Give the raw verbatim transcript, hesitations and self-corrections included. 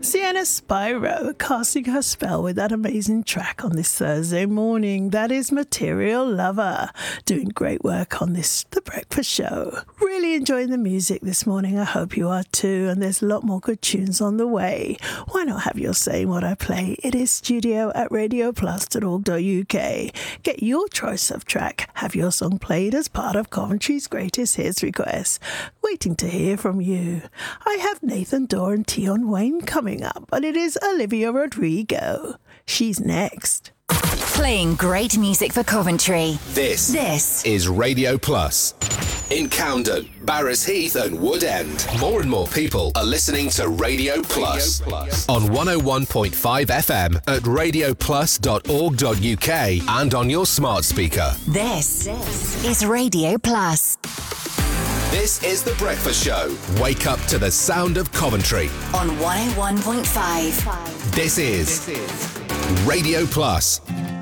Sienna Spyro casting her spell with that amazing track on this Thursday morning. That is Material Lover, doing great work on this The Breakfast Show. Really enjoying the music this morning. I hope you are too, and there's a lot more good tunes on the way. Why not have your say in what I play? It is studio at radio plus dot org dot U K. Get your choice of track. Have your song played as part of Coventry's Greatest Hits requests. Waiting to hear from you. I have Nathan Dorr and Tion Wayne coming up, but it is Olivia Rodrigo. She's next. Playing great music for Coventry. This, this is Radio Plus. In Camden, Barras Heath and Wood End. More and more people are listening to Radio Plus, Radio Plus. On one oh one point five F M at radio plus dot org dot U K and on your smart speaker. This, this is Radio Plus. This is The Breakfast Show. Wake up to the sound of Coventry. On one oh one point five. This is, this is Radio Plus.